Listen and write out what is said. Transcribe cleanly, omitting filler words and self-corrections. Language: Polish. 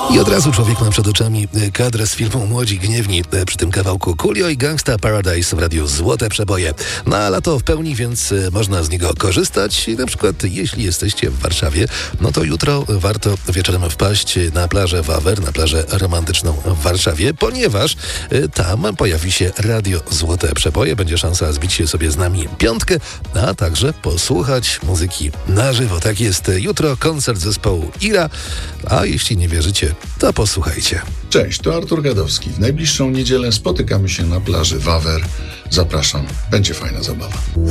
I od razu człowiek ma przed oczami kadrę z filmu Młodzi Gniewni przy tym kawałku Coolio i Gangsta Paradise w radiu Złote Przeboje. Na lato w pełni, więc można z niego korzystać. I na przykład jeśli jesteście w Warszawie, no to jutro warto wieczorem wpaść na plażę Wawer, na plażę romantyczną w Warszawie, ponieważ tam pojawi się radio Złote Przeboje. Będzie szansa zbić się sobie z nami piątkę, a także posłuchać muzyki na żywo. Tak jest, jutro koncert zespołu Ira, a jeśli nie wierzycie, to posłuchajcie. Cześć, to Artur Gadowski. W najbliższą niedzielę spotykamy się na plaży Wawer. Zapraszam, będzie fajna zabawa.